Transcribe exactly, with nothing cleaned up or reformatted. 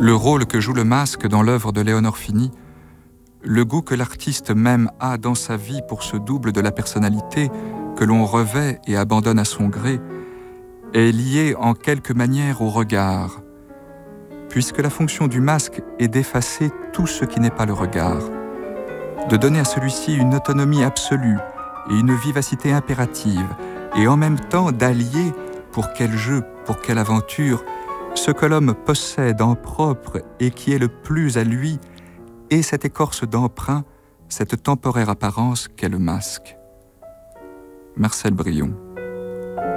Le rôle que joue le masque dans l'œuvre de Léonore Fini, le goût que l'artiste même a dans sa vie pour ce double de la personnalité que l'on revêt et abandonne à son gré, est lié en quelque manière au regard, puisque la fonction du masque est d'effacer tout ce qui n'est pas le regard, de donner à celui-ci une autonomie absolue et une vivacité impérative, et en même temps d'allier, pour quel jeu, pour quelle aventure, ce que l'homme possède en propre et qui est le plus à lui, et cette écorce d'emprunt, cette temporaire apparence qu'est le masque. Marcel Brillon.